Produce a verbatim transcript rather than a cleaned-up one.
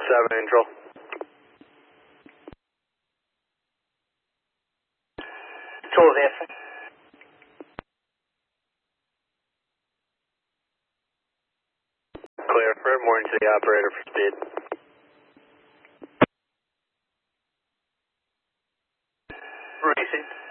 seven Angel. twelve F. Clear, Fred Morning to the operator for speed. Racing.